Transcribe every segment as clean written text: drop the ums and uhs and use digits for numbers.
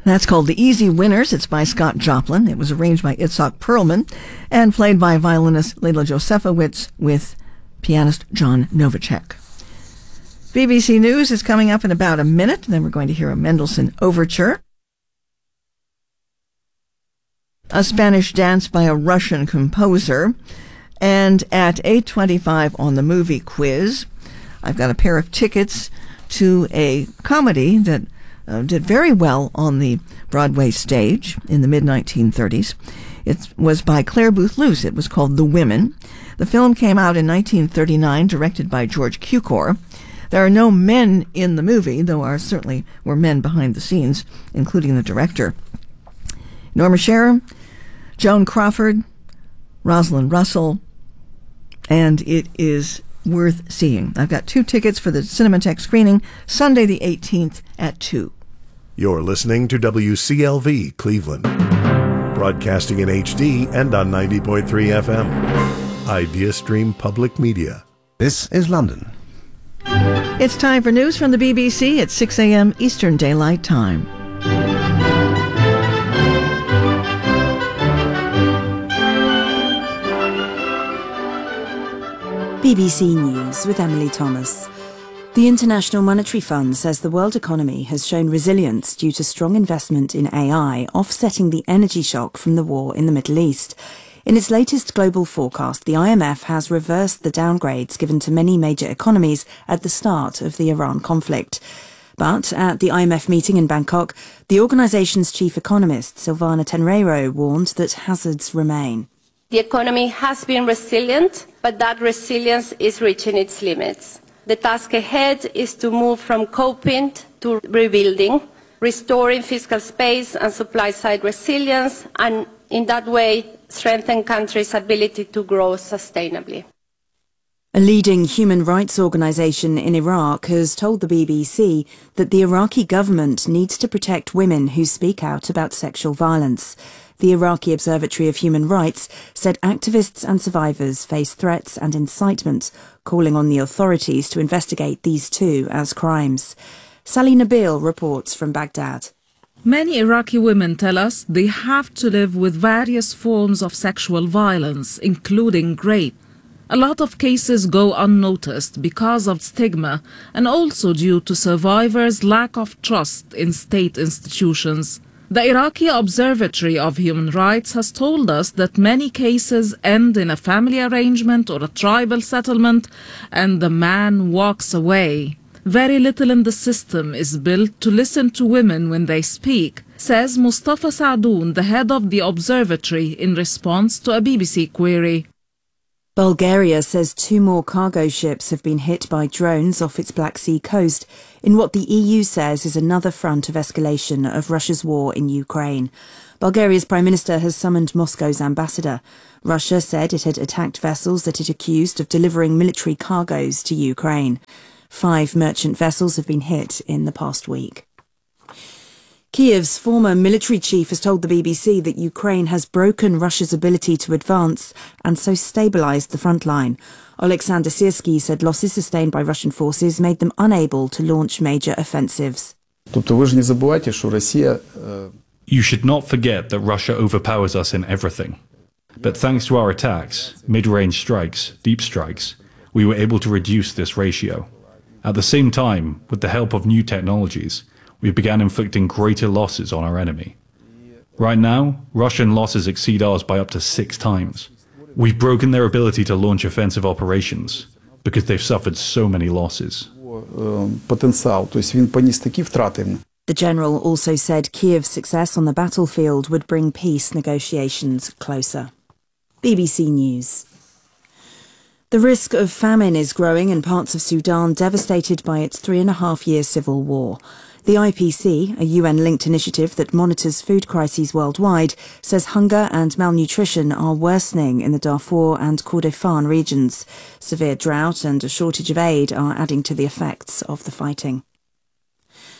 That's called The Easy Winners. It's by Scott Joplin. It was arranged by Itzhak Perlman and played by violinist Leila Josefowicz with pianist John Novacek. BBC News is coming up in about a minute. Then we're going to hear a Mendelssohn overture. A Spanish dance by a Russian composer. And at 8:25 on the movie quiz, I've got a pair of tickets to a comedy that did very well on the Broadway stage in the mid-1930s. It was by Claire Booth Luce. It was called The Women. The film came out in 1939, directed by George Cukor. There are no men in the movie, though there certainly were men behind the scenes, including the director. Norma Shearer, Joan Crawford, Rosalind Russell, and it is worth seeing. I've got 2 tickets for the Cinematheque screening, Sunday the 18th at 2. You're listening to WCLV Cleveland, broadcasting in HD and on 90.3 FM. Idea Stream Public Media. This is London. It's time for news from the BBC at 6 a.m. Eastern Daylight Time. BBC News with Emily Thomas. The International Monetary Fund says the world economy has shown resilience due to strong investment in AI, offsetting the energy shock from the war in the Middle East. In its latest global forecast, the IMF has reversed the downgrades given to many major economies at the start of the Iran conflict. But at the IMF meeting in Bangkok, the organisation's chief economist, Silvana Tenreiro, warned that hazards remain. The economy has been resilient, but that resilience is reaching its limits. The task ahead is to move from coping to rebuilding, restoring fiscal space and supply-side resilience, and in that way strengthen countries' ability to grow sustainably. A leading human rights organisation in Iraq has told the BBC that the Iraqi government needs to protect women who speak out about sexual violence. The Iraqi Observatory of Human Rights said activists and survivors face threats and incitement, calling on the authorities to investigate these two as crimes. Sally Nabil reports from Baghdad. Many Iraqi women tell us they have to live with various forms of sexual violence, including rape. A lot of cases go unnoticed because of stigma and also due to survivors' lack of trust in state institutions. The Iraqi Observatory of Human Rights has told us that many cases end in a family arrangement or a tribal settlement and the man walks away. Very little in the system is built to listen to women when they speak, says Mustafa Saadoun, the head of the observatory, in response to a BBC query. Bulgaria says 2 more cargo ships have been hit by drones off its Black Sea coast in what the EU says is another front of escalation of Russia's war in Ukraine. Bulgaria's Prime Minister has summoned Moscow's ambassador. Russia said it had attacked vessels that it accused of delivering military cargoes to Ukraine. 5 merchant vessels have been hit in the past week. Kiev's former military chief has told the BBC that Ukraine has broken Russia's ability to advance and so stabilised the front line. Oleksandr Syrskyi said losses sustained by Russian forces made them unable to launch major offensives. You should not forget that Russia overpowers us in everything. But thanks to our attacks, mid-range strikes, deep strikes, we were able to reduce this ratio. At the same time, with the help of new technologies, we began inflicting greater losses on our enemy. Right now, Russian losses exceed ours by up to 6 times. We've broken their ability to launch offensive operations because they've suffered so many losses. The general also said Kiev's success on the battlefield would bring peace negotiations closer. BBC News. The risk of famine is growing in parts of Sudan devastated by its 3.5-year civil war. The IPC, a UN-linked initiative that monitors food crises worldwide, says hunger and malnutrition are worsening in the Darfur and Kordofan regions. Severe drought and a shortage of aid are adding to the effects of the fighting.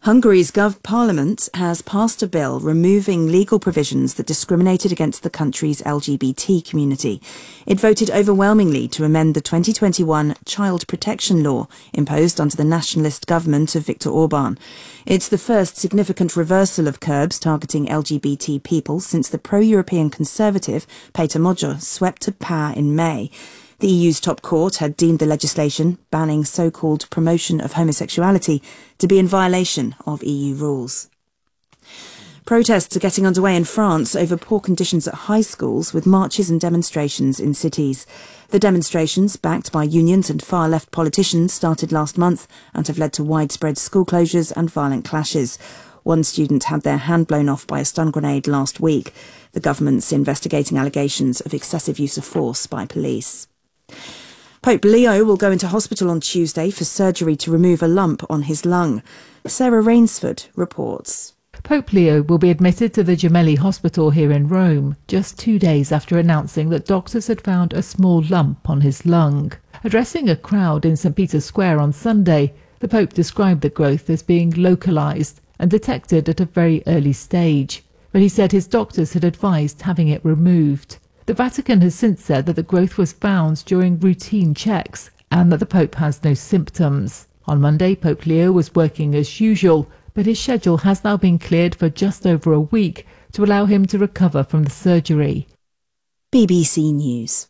Hungary's parliament has passed a bill removing legal provisions that discriminated against the country's LGBT community. It voted overwhelmingly to amend the 2021 child protection law imposed under the nationalist government of Viktor Orban. It's the first significant reversal of curbs targeting LGBT people since the pro-European conservative Péter Magyar swept to power in May. The EU's top court had deemed the legislation banning so-called promotion of homosexuality to be in violation of EU rules. Protests are getting underway in France over poor conditions at high schools, with marches and demonstrations in cities. The demonstrations, backed by unions and far-left politicians, started last month and have led to widespread school closures and violent clashes. One student had their hand blown off by a stun grenade last week. The government's investigating allegations of excessive use of force by police. Pope Leo will go into hospital on Tuesday for surgery to remove a lump on his lung. Sarah Rainsford reports. Pope Leo will be admitted to the Gemelli Hospital here in Rome, just 2 days after announcing that doctors had found a small lump on his lung. Addressing a crowd in St. Peter's Square on Sunday, the Pope described the growth as being localised and detected at a very early stage, but he said his doctors had advised having it removed. The Vatican has since said that the growth was found during routine checks and that the Pope has no symptoms. On Monday, Pope Leo was working as usual, but his schedule has now been cleared for just over a week to allow him to recover from the surgery. BBC News.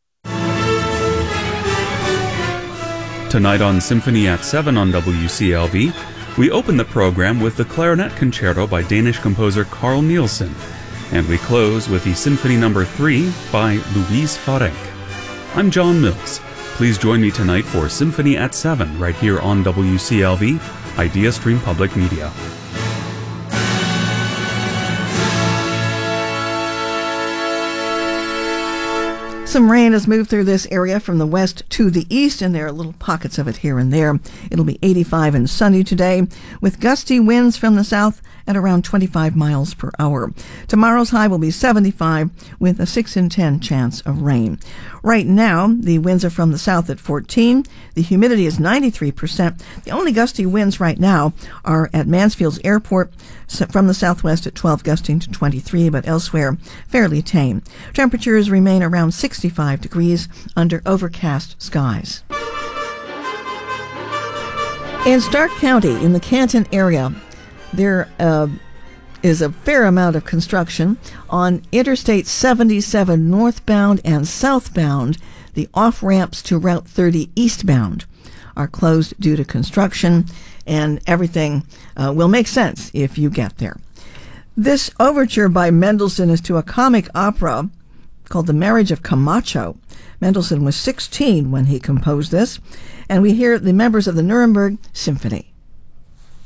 Tonight on Symphony at 7 on WCLV, we open the program with the Clarinet Concerto by Danish composer Carl Nielsen. And we close with the Symphony No. 3 by Louise Farenc. I'm John Mills. Please join me tonight for Symphony at 7 right here on WCLV, Idea Stream Public Media. Some rain has moved through this area from the west to the east, and there are little pockets of it here and there. It'll be 85 and sunny today, with gusty winds from the south at around 25 miles per hour. Tomorrow's high will be 75, with a 6 in 10 chance of rain. Right now, the winds are from the south at 14. The humidity is 93%. The only gusty winds right now are at Mansfield's Airport from the southwest at 12, gusting to 23, but elsewhere fairly tame. Temperatures remain around 65 degrees under overcast skies. In Stark County, in the Canton area, there is a fair amount of construction on Interstate 77 northbound and southbound. The off-ramps to Route 30 eastbound are closed due to construction, and everything will make sense if you get there. This overture by Mendelssohn is to a comic opera called The Marriage of Camacho. Mendelssohn was 16 when he composed this, and we hear the members of the Nuremberg Symphony.